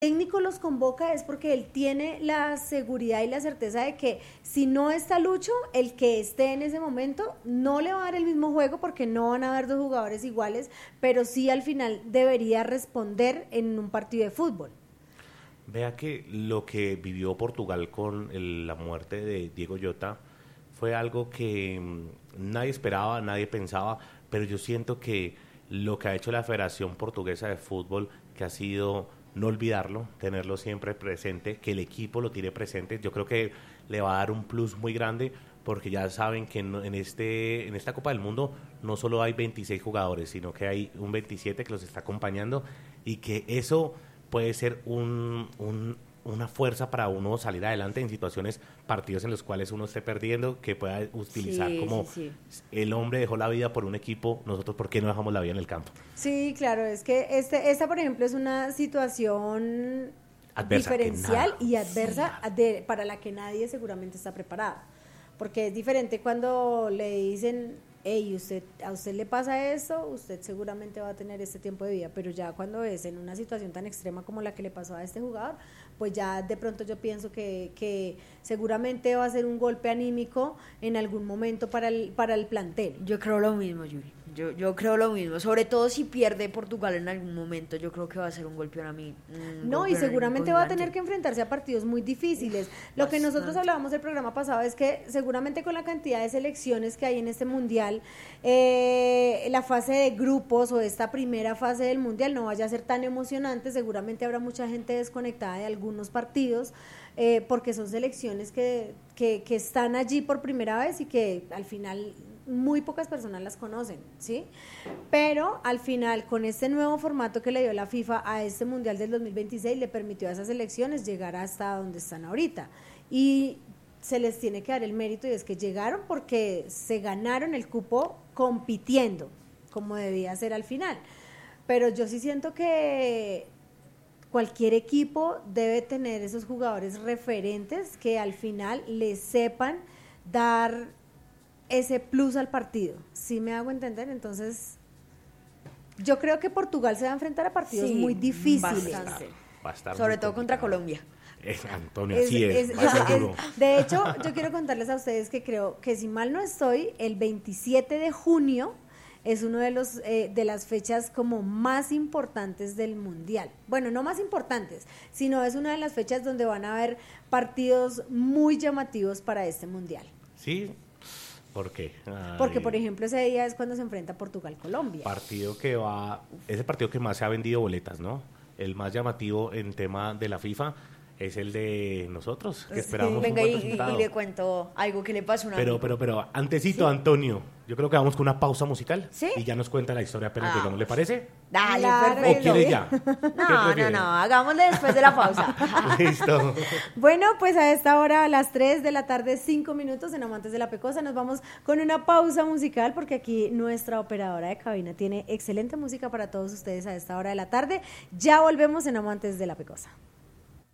técnico los convoca es porque él tiene la seguridad y la certeza de que si no está Lucho, el que esté en ese momento no le va a dar el mismo juego porque no van a haber dos jugadores iguales, pero sí al final debería responder en un partido de fútbol. Vea que lo que vivió Portugal con la muerte de Diego Jota fue algo que nadie esperaba, nadie pensaba, pero yo siento que lo que ha hecho la Federación Portuguesa de Fútbol, que ha sido no olvidarlo, tenerlo siempre presente, que el equipo lo tiene presente, yo creo que le va a dar un plus muy grande, porque ya saben que en esta Copa del Mundo no solo hay 26 jugadores, sino que hay un 27 que los está acompañando, y que eso puede ser una fuerza para uno salir adelante en situaciones, partidos en los cuales uno esté perdiendo, que pueda utilizar el hombre dejó la vida por un equipo, nosotros ¿por qué no dejamos la vida en el campo? Sí, claro, es que esta por ejemplo es una situación adversa, diferencial y adversa para la que nadie seguramente está preparado, porque es diferente cuando le dicen, hey, a usted le pasa esto, usted seguramente va a tener este tiempo de vida, pero ya cuando es en una situación tan extrema como la que le pasó a este jugador, pues ya de pronto yo pienso que seguramente va a ser un golpe anímico en algún momento para el plantel. Yo creo lo mismo, Yuri. Yo creo lo mismo, sobre todo si pierde Portugal en algún momento, yo creo que va a ser un golpe a mí. No, y seguramente va a tener que enfrentarse a partidos muy difíciles. Lo que nosotros hablábamos el programa pasado es que seguramente con la cantidad de selecciones que hay en este mundial, la fase de grupos o esta primera fase del mundial no vaya a ser tan emocionante, seguramente habrá mucha gente desconectada de algunos partidos, porque son selecciones que están allí por primera vez y que al final muy pocas personas las conocen, ¿sí? Pero al final, con este nuevo formato que le dio la FIFA a este Mundial del 2026, le permitió a esas selecciones llegar hasta donde están ahorita. Y se les tiene que dar el mérito, y es que llegaron porque se ganaron el cupo compitiendo, como debía ser al final. Pero yo sí siento que cualquier equipo debe tener esos jugadores referentes que al final le sepan dar ese plus al partido, ¿sí me hago entender? Entonces, yo creo que Portugal se va a enfrentar a partidos muy difíciles. Bastante. Sobre todo contra Colombia. Antonio, así es. De hecho, yo quiero contarles a ustedes que creo que, si mal no estoy, el 27 de junio es uno de las fechas como más importantes del Mundial. Bueno, no más importantes, sino es una de las fechas donde van a haber partidos muy llamativos para este Mundial. Sí. ¿Por qué? Porque, por ejemplo, ese día es cuando se enfrenta Portugal-Colombia. Es el partido que más se ha vendido boletas, ¿no? El más llamativo en tema de la FIFA es el de nosotros, que esperamos un buen resultado. Y le cuento algo que le pasó una vez. Pero, antesito, ¿sí? Antonio, yo creo que vamos con una pausa musical. ¿Sí? Y ya nos cuenta la historia apenas llegamos, ¿le parece? Dale, perfecto. ¿O quiere ya? No, hagámosle después de la pausa. Listo. Bueno, pues a esta hora, a las 3 de la tarde, 5 minutos, en Amantes de la Pecosa, nos vamos con una pausa musical, porque aquí nuestra operadora de cabina tiene excelente música para todos ustedes a esta hora de la tarde. Ya volvemos en Amantes de la Pecosa.